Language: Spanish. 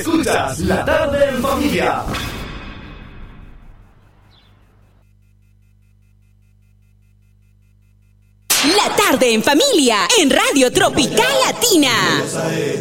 Escuchas La Tarde en Familia. La Tarde en Familia en Radio Tropical Latina.